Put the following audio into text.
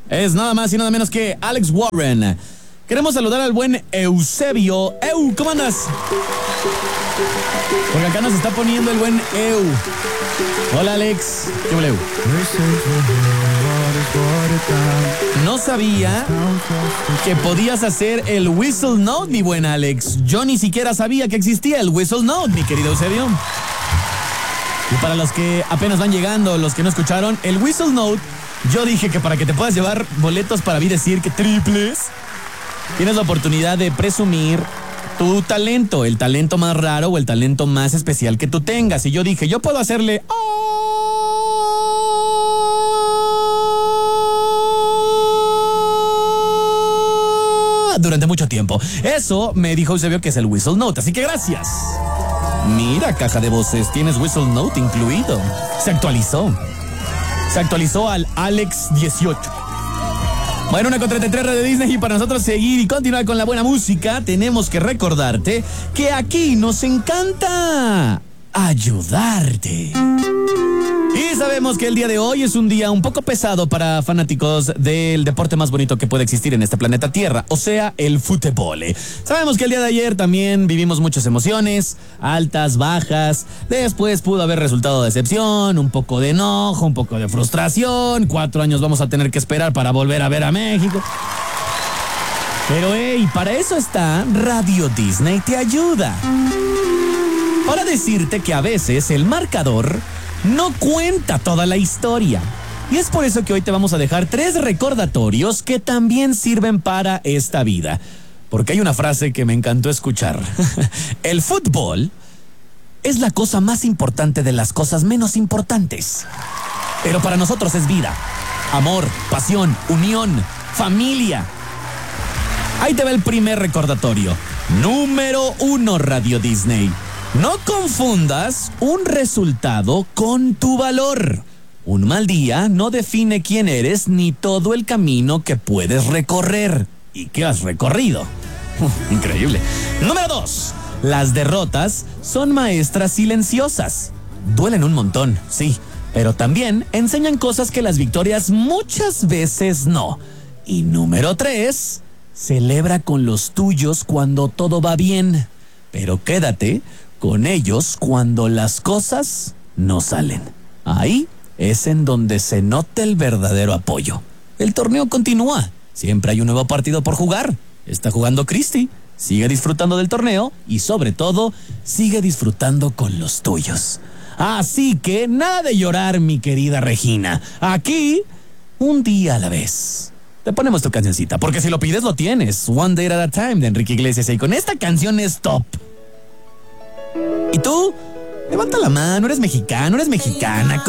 Es nada más y nada menos que Alex Warren. Queremos saludar al buen Eusebio. ¿Cómo andas? Porque acá nos está poniendo el buen Hola, Alex. ¿Qué voleu? No sabía que podías hacer el Whistle Note, mi buen Alex. Yo ni siquiera sabía que existía el Whistle Note, mi querido Eusebio. Y para los que apenas van llegando, los que no escucharon, el Whistle Note, yo dije que para que te puedas llevar boletos para decir que triples, tienes la oportunidad de presumir tu talento, el talento más raro o el talento más especial que tú tengas. Y yo dije, yo puedo hacerle durante mucho tiempo. Eso me dijo Eusebio que es el Whistle Note, así que gracias. Mira, caja de voces, tienes Whistle Note incluido. Se actualizó al Alex 18. Bueno, 1:33 Radio Disney, y para nosotros seguir y continuar con la buena música, tenemos que recordarte que aquí nos encanta ayudarte. Y sabemos que el día de hoy es un día un poco pesado para fanáticos del deporte más bonito que puede existir en este planeta Tierra, o sea, el fútbol. Sabemos que el día de ayer también vivimos muchas emociones, altas, bajas, después pudo haber resultado decepción, un poco de enojo, un poco de frustración, 4 años vamos a tener que esperar para volver a ver a México. Pero para eso está Radio Disney Te Ayuda. Para decirte que a veces el marcador no cuenta toda la historia. Y es por eso que hoy te vamos a dejar 3 recordatorios que también sirven para esta vida. Porque hay una frase que me encantó escuchar. El fútbol es la cosa más importante de las cosas menos importantes. Pero para nosotros es vida, amor, pasión, unión, familia. Ahí te va el primer recordatorio. Número 1, Radio Disney. No confundas un resultado con tu valor. Un mal día no define quién eres ni todo el camino que puedes recorrer y que has recorrido. Increíble. Número 2. Las derrotas son maestras silenciosas. Duelen un montón, sí, pero también enseñan cosas que las victorias muchas veces no. Y número 3. Celebra con los tuyos cuando todo va bien, pero quédate con ellos cuando las cosas no salen. Ahí es en donde se nota el verdadero apoyo. El torneo continúa. Siempre hay un nuevo partido por jugar. Está jugando Cristi. Sigue disfrutando del torneo y sobre todo, sigue disfrutando con los tuyos. Así que nada de llorar, mi querida Regina. Aquí, un día a la vez. Te ponemos tu cancioncita, porque si lo pides lo tienes. One Day at a Time de Enrique Iglesias. Y con esta canción es top. ¿Y tú? Levanta la mano, eres mexicano, eres mexicana.